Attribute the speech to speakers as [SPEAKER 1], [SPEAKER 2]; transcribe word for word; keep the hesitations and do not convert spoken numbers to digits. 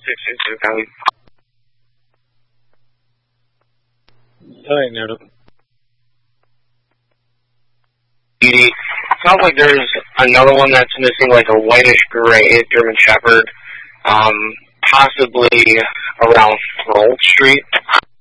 [SPEAKER 1] six two two, copy.
[SPEAKER 2] Alright, noted.
[SPEAKER 1] Sounds like there's another one that's missing, like a whitish gray German Shepherd, um, possibly around Throld Street.